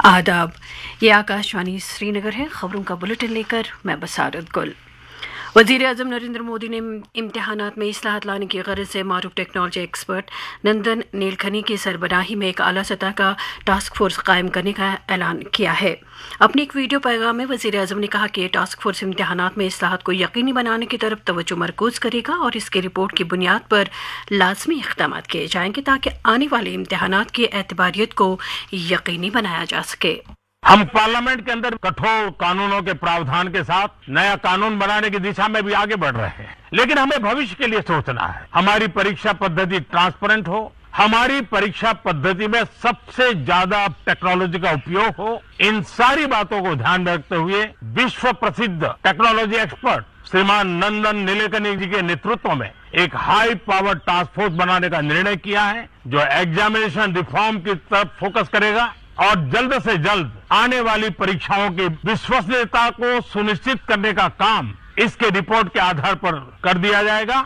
आदाब, ये आकाशवाणी श्रीनगर है। खबरों का बुलेटिन लेकर मैं बसारत गुल। वज़ीर-ए-आज़म नरेंद्र मोदी ने इम्तिहानात में इस्लाहत लाने की ग़रज़ से मारूफ टेक्नोलॉजी एक्सपर्ट नंदन नीलखनी की सरबराही में एक आला सतह का टास्क फोर्स कायम करने का ऐलान किया है। अपने एक वीडियो पैगाम में वज़ीर-ए-आज़म ने कहा कि ये टास्क फोर्स इम्तिहानात में इस्लाहत को यकीनी बनाने की तरफ तवज्जो मरकूज़ करेगा और इसकी रिपोर्ट की बुनियाद पर लाज़मी इक़दाम किए जाएंगे ताकि आने वाले इम्तिहानात की एतबारियत को यकीनी बनाया जा सके। हम पार्लियामेंट के अंदर कठोर कानूनों के प्रावधान के साथ नया कानून बनाने की दिशा में भी आगे बढ़ रहे हैं, लेकिन हमें भविष्य के लिए सोचना है। हमारी परीक्षा पद्धति ट्रांसपेरेंट हो, हमारी परीक्षा पद्धति में सबसे ज्यादा टेक्नोलॉजी का उपयोग हो। इन सारी बातों को ध्यान में रखते हुए विश्व प्रसिद्ध टेक्नोलॉजी एक्सपर्ट श्रीमान नंदन नीलेकनी जी के नेतृत्व में एक हाई पावर टास्क फोर्स बनाने का निर्णय किया है, जो एग्जामिनेशन रिफॉर्म की तरफ फोकस करेगा और जल्द से जल्द आने वाली परीक्षाओं की विश्वसनीयता को सुनिश्चित करने का काम इसके रिपोर्ट के आधार पर कर दिया जाएगा।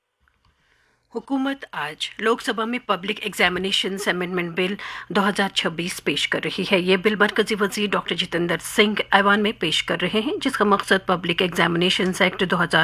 हुकूमत आज लोकसभा में पब्लिक एग्जामिनेशंस अमेंडमेंट बिल 2026 पेश कर रही है। ये बिल मरकजी वजीर डॉक्टर जितेंद्र सिंह ऐवान में पेश कर रहे हैं, जिसका मकसद पब्लिक एग्जामिनेशंस एक्ट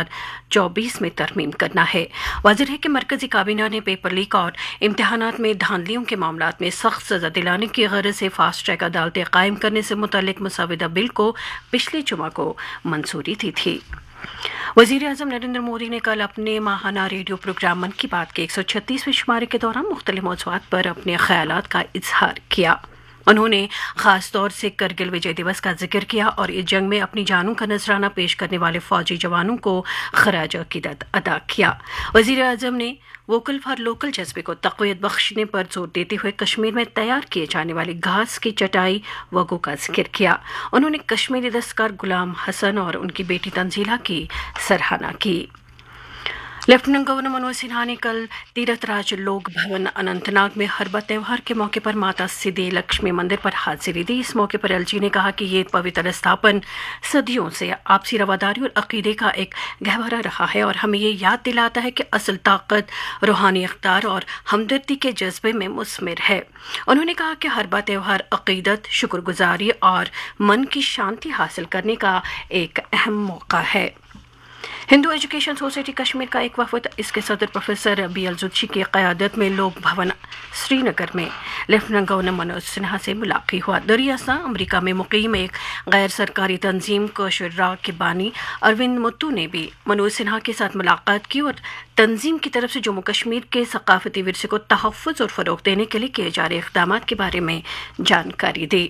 2024 में तरमीम करना है। वाज़ेह है कि मरकजी काबीना ने पेपर लीक और इम्तिहानात में धांधलियों के मामलात में सख्त सजा दिलाने की ग़रज़ से फास्ट ट्रैक अदालतें कायम करने से मुतल्लिक मुसवदा बिल को पिछले जुमा को मंजूरी दी थी। वज़ीर-ए-आज़म नरेंद्र मोदी ने कल अपने माहाना रेडियो प्रोग्राम मन की बात के 136वें शुमारे के दौरान मुख्तलिफ मौज़ूआत पर अपने ख़यालात का इजहार किया। उन्होंने ख़ास तौर से करगिल विजय दिवस का जिक्र किया और इस जंग में अपनी जानों का नजराना पेश करने वाले फ़ौजी जवानों को ख़राज अक़ीदत अदा किया। वज़ीर-ए-आज़म ने वोकल फॉर लोकल जज्बे को तक़वियत बख्शने पर जोर देते हुए कश्मीर में तैयार किए जाने वाली घास की चटाई वगू का जिक्र किया। उन्होंने कश्मीरी दस्तकार गुलाम हसन और उनकी बेटी तंजीला की सराहना की। लेफ्टिनेंट गवर्नर मनोज सिन्हा ने कल तीरथ राज लोक भवन अनंतनाग में हरबा त्यौहार के मौके पर माता सिद्धि लक्ष्मी मंदिर पर हाजिरी दी। इस मौके पर एलजी ने कहा कि ये पवित्र स्थापन सदियों से आपसी रवादारी और अकीदे का एक गहवारा रहा है और हमें ये याद दिलाता है कि असल ताकत रूहानी इख्तियार और हमदर्दी के जज्बे में मुस्मिर है। उन्होंने कहा कि हरबा त्यौहार अकीदत, शुक्रगुजारी और मन की शांति हासिल करने का एक अहम मौका है। हिंदू एजुकेशन सोसाइटी कश्मीर का एक वफद इसके सदर प्रोफेसर बीएल जुत्शी की क़यादत में लोक भवन श्रीनगर में लेफ्टिनेंट गवर्नर मनोज सिन्हा से मुलाकात हुआ। दरियासा अमरीका में मुक़ीम एक गैर सरकारी तंजीम कोशर राग के बानी अरविंद मुत्तू ने भी मनोज सिन्हा के साथ मुलाकात की और तंजीम की तरफ से जम्मू कश्मीर के सकाफती विरसे को तहफ़्फ़ुज़ और फ़रोग़ देने के लिए किए जा रहे इक़दाम के बारे में जानकारी दी।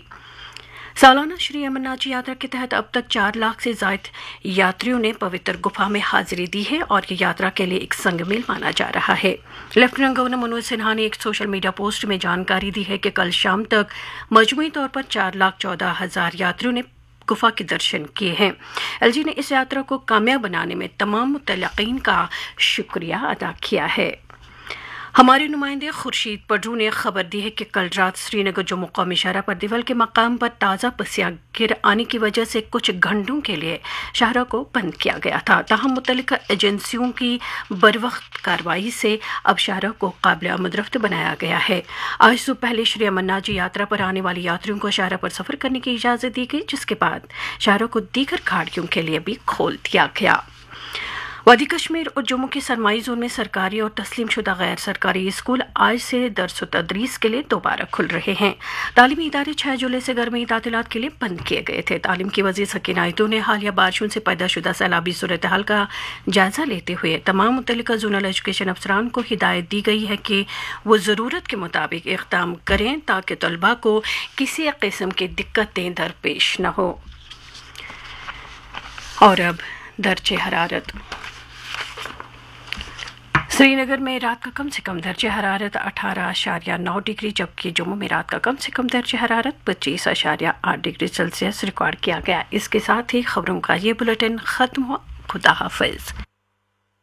सालाना श्री अमरनाथ जी यात्रा के तहत अब तक 4 लाख से ज़ायद यात्रियों ने पवित्र गुफा में हाजिरी दी है और ये यात्रा के लिए एक संगमेल माना जा रहा है। लेफ्टिनेंट गवर्नर मनोज सिन्हा ने एक सोशल मीडिया पोस्ट में जानकारी दी है कि कल शाम तक मजमूई तौर पर 4,14,000 यात्रियों ने गुफा के दर्शन किए हैं। एलजी ने इस यात्रा को कामयाब बनाने में तमाम मुतल्लिक़ीन का शुक्रिया अदा किया है। हमारे नुमाइंदे खुर्शीद पडरू ने खबर दी है कि कल रात श्रीनगर जम्मू कौमी शाहरा पर दिवल के मकाम पर ताज़ा पसिया गिर आने की वजह से कुछ घंटों के लिए शाहरा को बंद किया गया था। ताहम मुतल्लिका एजेंसियों की बरवक्त कार्रवाई से अब शाहरा को काबिल आमद बनाया गया है। आज सुबह पहले श्री अमरनाथ जी यात्रा पर आने वाले यात्रियों को शाहरा पर सफ़र करने की इजाज़त दी गई, जिसके बाद शाहरा को दीगर गाड़ियों के लिए भी खोल दिया गया। वादी कश्मीर और जम्मू के सरमाई जोन में सरकारी और तस्लीम शुदा गैर सरकारी स्कूल आज से दर्स व तदरीस के लिए दोबारा खुल रहे हैं। तालीमी इदारे 6 जुलाई से गर्मी तातीलात के लिए बंद किए गए थे। तालीम की वज़ीर सकीना आयतू ने हालिया बारिशों से पैदा शुदा सैलाबी सूरत हाल का जायजा लेते हुए तमाम मुतल्लिका जोनल एजुकेशन अफसरान को हिदायत दी गई है कि वो ज़रूरत के मुताबिक इक़दाम करें ताकि तलबा को किसी किस्म की दिक्कतें दरपेश न हो। और अब दर्जे हरारत। श्रीनगर में रात का कम से कम दर्जे हरारत 18.9 डिग्री, जबकि जम्मू में रात का कम से कम दर्जे हरारत 25.8 डिग्री सेल्सियस रिकॉर्ड किया गया। इसके साथ ही खबरों का ये बुलेटिन ख़त्म हुआ। खुदा हाफिज़।